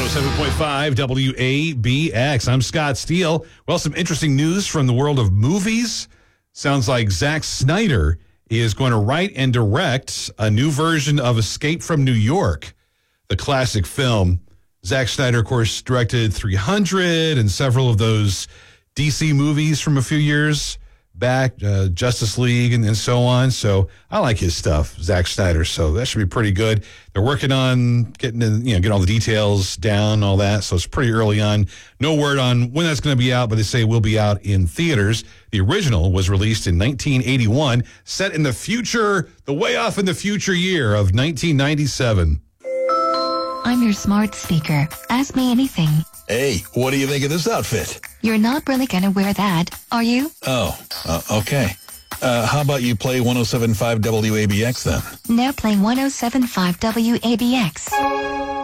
107.5 WABX. I'm Scott Steele. Well, some interesting news from the world of movies. Sounds like Zack Snyder is going to write and direct a new version of Escape from New York, the classic film. Zack Snyder, of course, directed 300 and several of those DC movies from a few years back, Justice League and so on. So I like his stuff, Zack Snyder. So that should be pretty good. They're working on getting all the details down, all that. So it's pretty early on. No word on when that's going to be out, but they say it will be out in theaters. The original was released in 1981, set in the future, the way off in the future year of 1997. I'm your smart speaker. Ask me anything. Hey, what do you think of this outfit? You're not really gonna wear that, are you? Oh, okay. How about you play 107.5 WABX then? Now play 107.5 WABX.